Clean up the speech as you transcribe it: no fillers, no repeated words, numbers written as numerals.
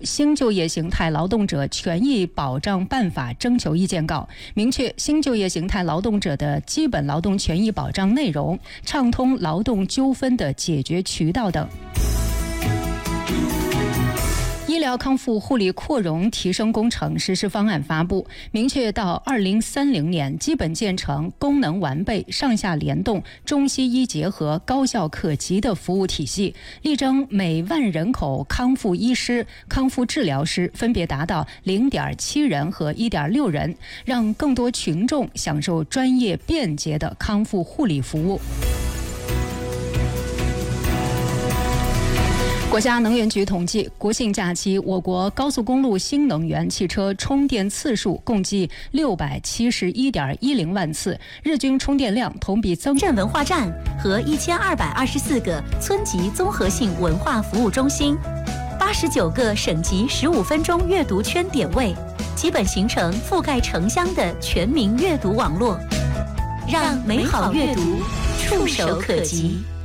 新就业形态劳动者权益保障办法征求意见稿，明确新就业形态劳动者的基本劳动权益保障内容，畅通劳动纠纷的解决渠道等。医疗康复护理扩容提升工程实施方案发布，明确到2030年基本建成功能完备、上下联动、中西医结合、高效可及的服务体系，力争每万人口康复医师、康复治疗师分别达到0.7人和1.6人，让更多群众享受专业便捷的康复护理服务。国家能源局统计，国庆假期我国高速公路新能源汽车充电次数共计671.10万次，日均充电量同比增。 镇文化站和1224个村级综合性文化服务中心，89个省级15分钟阅读圈点位，基本形成覆盖城乡的全民阅读网络，让美好阅读触手可及。